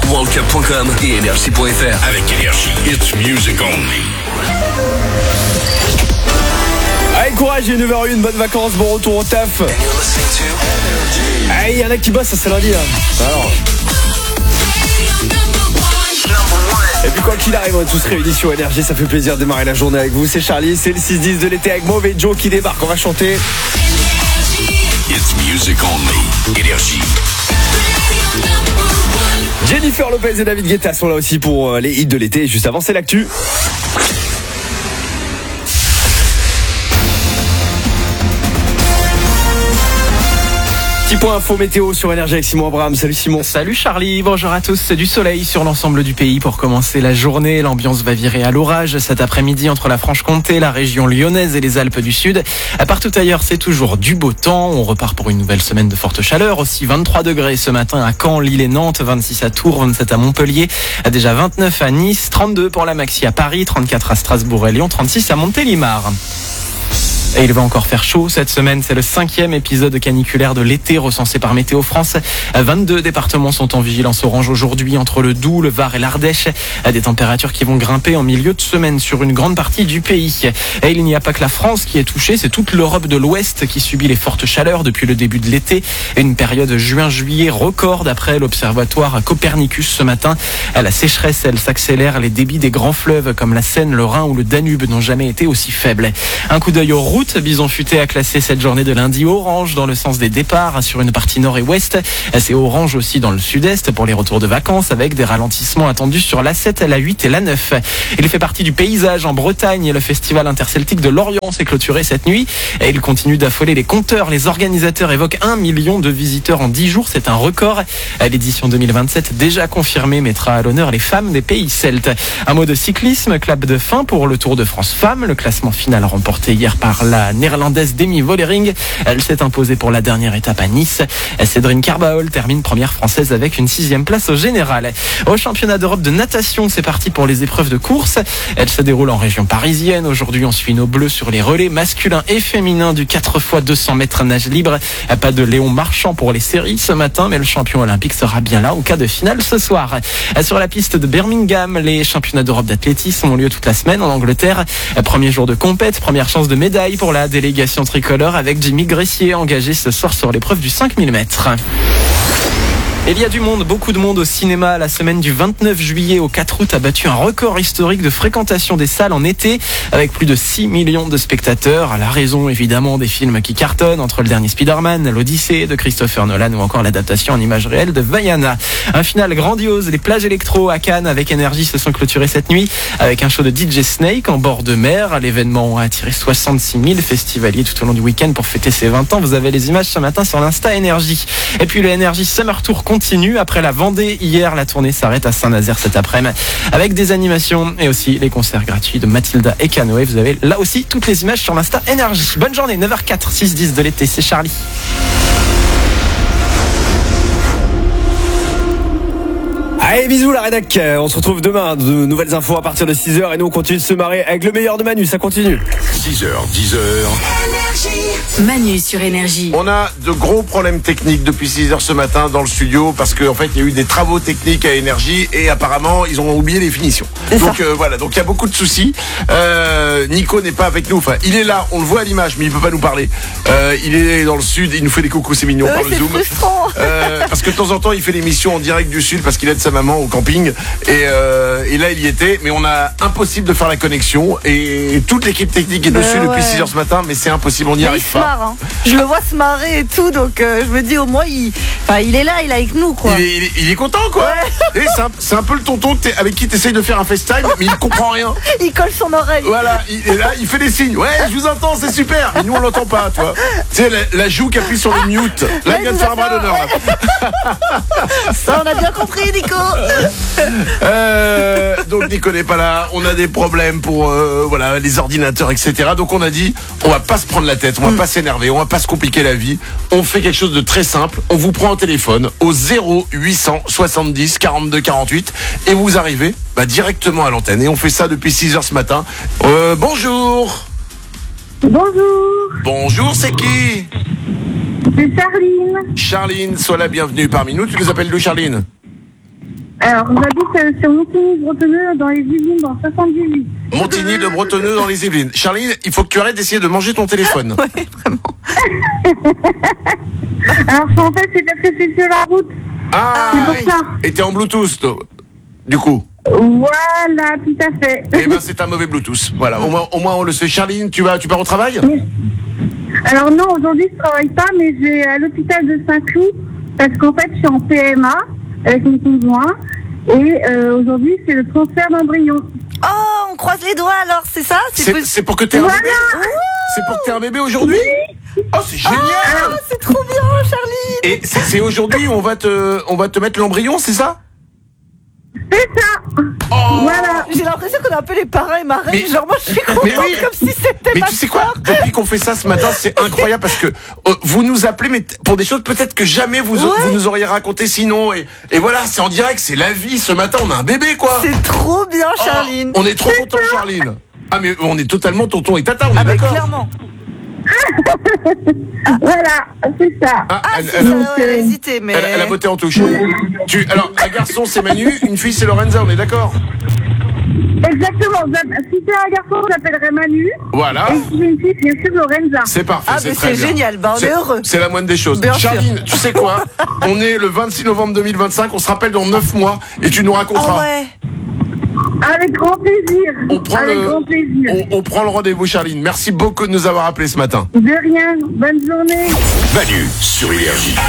worldcup.com et énergie.fr. Avec Énergie, it's music only. Allez, courage, il est 9h01, bonnes vacances, bon retour au taf. Allez, il y en a qui bossent, ça c'est lundi là. Alors. Et puis quoi qu'il arrive, on est tous réunis sur Énergie, ça fait plaisir de démarrer la journée avec vous. C'est Charlie, c'est le 6-10 de l'été avec Mauvais Joe qui débarque, on va chanter. It's music only. Énergie. Jennifer Lopez et David Guetta sont là aussi pour les hits de l'été. Juste avant, c'est l'actu. Petit point info météo sur Énergie avec Simon Abraham. Salut Simon. Salut Charlie, bonjour à tous. C'est du soleil sur l'ensemble du pays pour commencer la journée. L'ambiance va virer à l'orage cet après-midi entre la Franche-Comté, la région lyonnaise et les Alpes du Sud. Partout ailleurs, c'est toujours du beau temps. On repart pour une nouvelle semaine de forte chaleur. Aussi 23 degrés ce matin à Caen, Lille et Nantes, 26 à Tours, 27 à Montpellier, déjà 29 à Nice, 32 pour la maxi à Paris, 34 à Strasbourg et Lyon, 36 à Montélimar. Et il va encore faire chaud cette semaine. C'est le 5e épisode caniculaire de l'été recensé par Météo France. 22 départements sont en vigilance orange aujourd'hui entre le Doubs, le Var et l'Ardèche. Des températures qui vont grimper en milieu de semaine sur une grande partie du pays. Et il n'y a pas que la France qui est touchée, c'est toute l'Europe de l'Ouest qui subit les fortes chaleurs depuis le début de l'été. Une période juin-juillet record d'après l'observatoire Copernicus ce matin. La sécheresse, elle s'accélère. Les débits des grands fleuves comme la Seine, le Rhin ou le Danube n'ont jamais été aussi faibles. Un coup d'œil aux routes. Bison Futé a classé cette journée de lundi orange dans le sens des départs sur une partie nord et ouest. C'est orange aussi dans le sud-est pour les retours de vacances avec des ralentissements attendus sur l'A7, l'A8 et l'A9. Il fait partie du paysage en Bretagne. Le festival interceltique de Lorient s'est clôturé cette nuit et il continue d'affoler les compteurs. Les organisateurs évoquent 1 million de visiteurs en 10 jours. C'est un record. L'édition 2027 déjà confirmée mettra à l'honneur les femmes des pays celtes. Un mot de cyclisme, clap de fin pour le Tour de France Femmes. Le classement final remporté hier par la néerlandaise Demi Vollering. Elle s'est imposée pour la dernière étape à Nice. Cédrine Carbaol termine première française avec une 6e place au général. Au championnat d'Europe de natation, c'est parti pour les épreuves de course. Elle se déroule en région parisienne. Aujourd'hui, on suit nos bleus sur les relais masculins et féminins du 4x200 mètres nage libre. Pas de Léon Marchand pour les séries ce matin, mais le champion olympique sera bien là au cas de finale ce soir. Sur la piste de Birmingham, les championnats d'Europe d'athlétisme ont lieu toute la semaine en Angleterre. Premier jour de compète, première chance de médaille pour la délégation tricolore avec Jimmy Gressier engagé ce soir sur l'épreuve du 5000 mètres. Il y a du monde, beaucoup de monde au cinéma. La semaine du 29 juillet au 4 août a battu un record historique de fréquentation des salles en été avec plus de 6 millions de spectateurs. À la raison évidemment des films qui cartonnent entre le dernier Spider-Man, l'Odyssée de Christopher Nolan ou encore l'adaptation en images réelles de Vaiana. Un final grandiose, les plages électro à Cannes avec Énergie se sont clôturées cette nuit avec un show de DJ Snake en bord de mer. L'événement a attiré 66 000 festivaliers tout au long du week-end pour fêter ses 20 ans. Vous avez les images ce matin sur l'Insta Énergie. Et puis le Énergie Summer Tour continue. Après la Vendée hier, la tournée s'arrête à Saint-Nazaire cet après-midi avec des animations et aussi les concerts gratuits de Mathilda et Canoë. Vous avez là aussi toutes les images sur l'Insta Énergie. Bonne journée, 9h04, 6-10 de l'été, c'est Charlie. Allez, bisous la rédac. On se retrouve demain. De nouvelles infos à partir de 6h et nous on continue de se marrer avec le meilleur de Manu. Ça continue. 6h, 10h. Manu sur Énergie. On a de gros problèmes techniques depuis 6h ce matin dans le studio parce qu'en fait il y a eu des travaux techniques à Énergie et apparemment ils ont oublié les finitions. Donc voilà, donc il y a beaucoup de soucis. Nico n'est pas avec nous, enfin il est là, on le voit à l'image mais il peut pas nous parler. Il est dans le sud, il nous fait des coucous, c'est mignon par le Zoom. Parce que de temps en temps il fait l'émission en direct du sud parce qu'il aide sa maman au camping et là il y était, mais on a impossible de faire la connexion et toute l'équipe technique est dessus depuis 6h ce matin, mais c'est impossible, on n'y arrive pas. Hein. Je le vois se marrer et tout, donc je me dis au moins il est là, il est avec nous quoi. Il est content quoi. Ouais. Et c'est un peu le tonton avec qui tu essayes de faire un FaceTime mais il comprend rien. Il colle son oreille. Voilà, il est là, il fait des signes. Ouais, je vous entends, c'est super. Mais nous on l'entend pas, tu vois. Tu sais la joue qui appuie sur le mute. Là il vient de faire un bras d'honneur. Ça on a bien compris Nico. Donc Nico n'est pas là, on a des problèmes pour voilà les ordinateurs etc. Donc on a dit on va pas se prendre la tête, on va pas s'énerver, on va pas se compliquer la vie. On fait quelque chose de très simple, on vous prend au téléphone au 0800 70 42 48 et vous arrivez directement à l'antenne et on fait ça depuis 6h ce matin. Bonjour. Bonjour, c'est qui? C'est Charline. Charline, sois la bienvenue parmi nous. Tu nous appelles d'où, Charline? Alors, j'habite sur Montigny-Bretonneux dans les Yvelines, dans 78. Montigny de Bretonneux dans les Yvelines. Charline, il faut que tu arrêtes d'essayer de manger ton téléphone. Ouais, vraiment. Alors, en fait, c'est parce que c'est sur la route. Ah, C'est pour ça. et t'es en Bluetooth, toi, du coup. Voilà, tout à fait. Eh ben, c'est un mauvais Bluetooth. Voilà, au moins on le sait. Charline, tu pars au travail? Alors non, aujourd'hui, je travaille pas, mais je vais à l'hôpital de Saint-Cloud parce qu'en fait, je suis en PMA avec mon conjoint et aujourd'hui, c'est le transfert d'embryon. Oh, on croise les doigts alors, c'est ça? C'est pour que t'aies un Voilà. bébé? C'est pour que t'aies un bébé aujourd'hui? Oh, c'est génial! Ah, c'est trop bien, Charlie. Et c'est aujourd'hui où on va te mettre l'embryon, c'est ça? C'est ça. Voilà. J'ai l'impression qu'on est un peu les parrains et marraines. Mais- Genre, moi, je suis contente Mais oui. comme si c'était Mais ma tu sais quoi? soeur. Depuis qu'on fait ça ce matin, c'est incroyable parce que vous nous appelez mais pour des choses peut-être que jamais vous nous auriez raconté sinon et voilà, c'est en direct, c'est la vie. Ce matin, on a un bébé quoi. C'est trop bien, Oh, Charline. on est trop content, Charline. Ah mais on est totalement tonton et tata, on est Ah, bah, d'accord. clairement. Voilà, c'est ça. Ah, Ah, elle, c'est elle- ça, ouais, elle a hésité, mais. elle a botté en touche. Alors, un garçon c'est Manu, une fille c'est Lorenza, on est d'accord? Exactement. Si c'est un garçon, on l'appellerait Manu. Voilà. Et si c'est une fille, bien sûr, Lorenza. C'est parfait, Ah, c'est mais très c'est bien. génial, bah, on est heureux. C'est la moindre des choses. Bien sûr. Charline, tu sais quoi? On est le 26 novembre 2025, on se rappelle dans 9 mois et tu nous raconteras. Ah ouais. Avec grand plaisir. On prend Avec grand plaisir. on prend le rendez-vous, Charline. Merci beaucoup de nous avoir appelés ce matin. De rien. Bonne journée. Manu sur Énergie.